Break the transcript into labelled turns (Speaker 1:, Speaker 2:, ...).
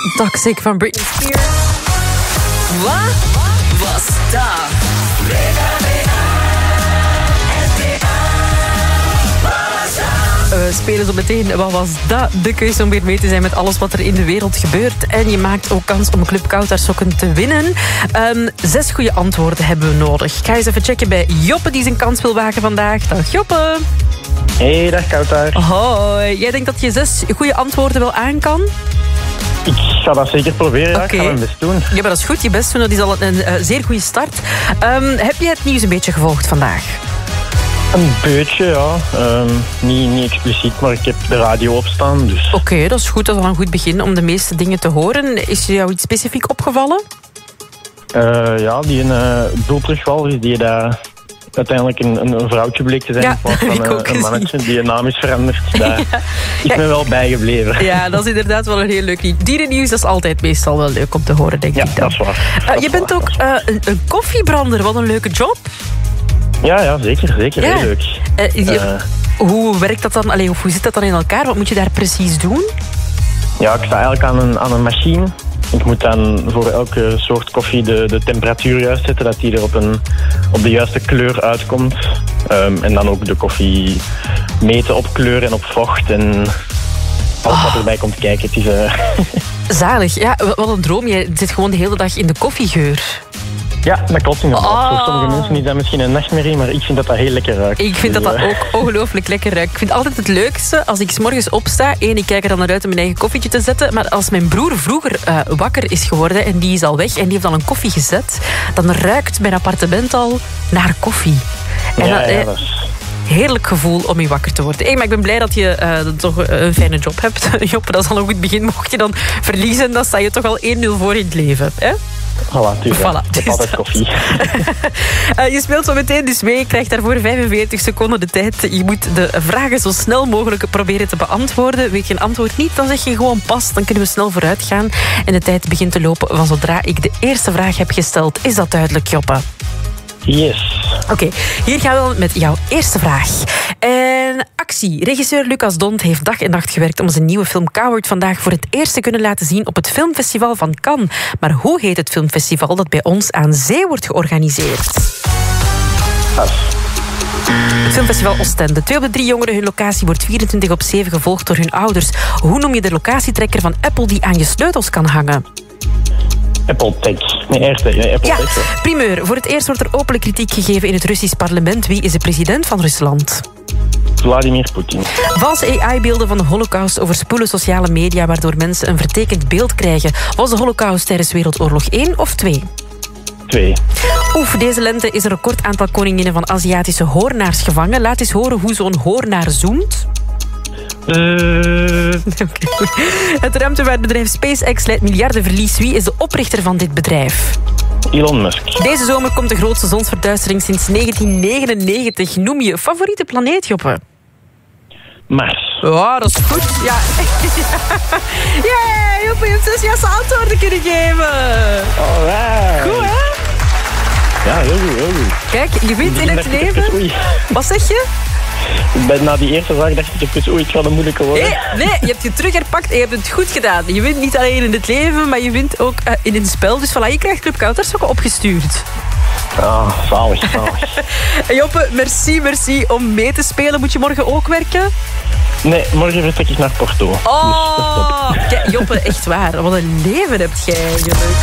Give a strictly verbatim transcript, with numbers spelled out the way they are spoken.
Speaker 1: Toxic van Britney Spears.
Speaker 2: Wat was dat?
Speaker 1: We spelen zo meteen, wat was dat? De keuze om weer mee te zijn met alles wat er in de wereld gebeurt. En je maakt ook kans om Club Kautarsokken te winnen. Um, zes goede antwoorden hebben we nodig. Ik ga eens even checken bij Joppe, die zijn kans wil wagen vandaag. Dag Joppe.
Speaker 3: Hey, dag Kautar.
Speaker 1: Hoi. Jij denkt dat je zes goede antwoorden wel aan kan?
Speaker 3: Ik ga dat zeker proberen, ja.
Speaker 1: Okay.
Speaker 3: Ik ga mijn best doen.
Speaker 1: Ja, maar dat is goed. Je best doen, dat is al een, een, een zeer goede start. Um, heb jij het nieuws een beetje gevolgd vandaag?
Speaker 3: Een beetje, ja. Um, niet, niet expliciet, maar ik heb de radio opstaan, dus...
Speaker 1: Oké, okay, dat is goed. Dat is al een goed begin om de meeste dingen te horen. Is jou iets specifiek opgevallen?
Speaker 3: Uh, ja, die een uh, doelterugval, die daar uiteindelijk een, een vrouwtje bleek te zijn.
Speaker 1: Ja,
Speaker 3: in plaats van
Speaker 1: ik ook
Speaker 3: een, een mannetje die een naam is veranderd. Daar
Speaker 1: ja.
Speaker 3: is me wel bijgebleven.
Speaker 1: Ja, dat is inderdaad wel een heel leuk lied. Dierennieuws, dat is altijd meestal wel leuk om te horen, denk
Speaker 3: ja,
Speaker 1: ik dan.
Speaker 3: dat is waar.
Speaker 1: Uh,
Speaker 3: dat
Speaker 1: je
Speaker 3: is
Speaker 1: bent
Speaker 3: waar,
Speaker 1: ook uh, een, een koffiebrander. Wat een leuke job.
Speaker 3: Ja, ja, zeker. Zeker.
Speaker 1: Ja.
Speaker 3: Heel leuk.
Speaker 1: Uh, je,
Speaker 3: uh,
Speaker 1: hoe werkt dat dan? Allee, hoe zit dat dan in elkaar? Wat moet je daar precies doen?
Speaker 3: Ja, ik sta eigenlijk aan een, aan een machine. Ik moet dan voor elke soort koffie de, de temperatuur juist zetten, dat die er op, een, op de juiste kleur uitkomt. Um, en dan ook de koffie meten op kleur en op vocht en alles oh. wat erbij komt kijken. Het is, uh...
Speaker 1: Zalig. Ja, wat een droom. Je zit gewoon de hele dag in de koffiegeur.
Speaker 3: Ja, dat klopt inderdaad.
Speaker 1: Oh.
Speaker 3: Voor sommige mensen is dat misschien een nachtmerrie, maar ik vind dat dat heel lekker ruikt.
Speaker 1: Ik vind
Speaker 3: dus,
Speaker 1: dat dat
Speaker 3: uh...
Speaker 1: ook ongelooflijk lekker ruikt. Ik vind altijd het leukste als ik 's morgens opsta. Eén, ik kijk er dan naar uit om mijn eigen koffietje te zetten. Maar als mijn broer vroeger uh, wakker is geworden en die is al weg en die heeft al een koffie gezet, dan ruikt mijn appartement al naar koffie. En
Speaker 3: ja,
Speaker 1: dat,
Speaker 3: ja,
Speaker 1: eh,
Speaker 3: dat is...
Speaker 1: heerlijk gevoel om je wakker te worden. Hey, maar ik ben blij dat je uh, toch een fijne job hebt. Joppe, dat is al een goed begin. Mocht je dan verliezen, dan sta je toch al één nul voor in het leven. Hè?
Speaker 3: Voilà, tuurlijk.
Speaker 1: Voilà,
Speaker 3: ik heb altijd koffie.
Speaker 1: uh, je speelt zo meteen dus mee. Je krijgt daarvoor vijfenveertig seconden de tijd. Je moet de vragen zo snel mogelijk proberen te beantwoorden. Weet je een antwoord niet, dan zeg je gewoon pas. Dan kunnen we snel vooruit gaan. En de tijd begint te lopen van zodra ik de eerste vraag heb gesteld. Is dat duidelijk, Joppe?
Speaker 3: Yes.
Speaker 1: Oké, okay, hier gaan we dan met jouw eerste vraag. En actie. Regisseur Lucas Dont heeft dag en nacht gewerkt om zijn nieuwe film Coward vandaag voor het eerst te kunnen laten zien op het filmfestival van Cannes. Maar hoe heet het filmfestival dat bij ons aan zee wordt georganiseerd?
Speaker 3: Pas.
Speaker 1: Het filmfestival Oostende. Twee op de drie jongeren, hun locatie wordt vierentwintig op zeven gevolgd door hun ouders. Hoe noem je de locatietrekker van Apple die aan je sleutels kan hangen?
Speaker 3: Apple Tech. Nee, eerste. Ja, Apple
Speaker 1: ja,
Speaker 3: Tech. Hè.
Speaker 1: Primeur. Voor het eerst wordt er openlijk kritiek gegeven in het Russisch parlement. Wie is de president van Rusland?
Speaker 3: Vladimir Poetin.
Speaker 1: Valse A I-beelden van de Holocaust overspoelen sociale media, waardoor mensen een vertekend beeld krijgen. Was de Holocaust tijdens Wereldoorlog één of twee?
Speaker 3: Twee.
Speaker 1: Oef, deze lente is een record aantal koninginnen van Aziatische hoornaars gevangen. Laat eens horen hoe zo'n hoornaar zoemt.
Speaker 3: Uh...
Speaker 1: Okay. Het ruimtevaartbedrijf SpaceX leidt miljardenverlies. Wie is de oprichter van dit bedrijf?
Speaker 3: Elon Musk.
Speaker 1: Deze zomer komt de grootste zonsverduistering sinds negentien negenennegentig. Noem je favoriete planeet, Joppe?
Speaker 3: Mars.
Speaker 1: Ja, dat is goed. Ja, yeah, Joppe, je hebt zes juiste antwoorden kunnen geven.
Speaker 3: Alright.
Speaker 1: Goed, hè?
Speaker 3: Ja, heel goed, heel goed.
Speaker 1: Kijk, je wint in het leven.
Speaker 3: Oei.
Speaker 1: Wat zeg je?
Speaker 3: Bij, na die eerste vraag dacht ik even, oei, het gaat een moeilijke worden.
Speaker 1: Nee, nee, je hebt je terug herpakt en je hebt het goed gedaan. Je wint niet alleen in het leven, maar je wint ook uh, in het spel. Dus voilà, je krijgt Club Kautarsokken opgestuurd.
Speaker 3: Ah, zalig, zalig.
Speaker 1: Joppe, merci, merci om mee te spelen. Moet je morgen ook werken?
Speaker 3: Nee, morgen vertrek ik naar Porto.
Speaker 1: Oh, dus, Joppe, echt waar. Wat een leven hebt jij eigenlijk.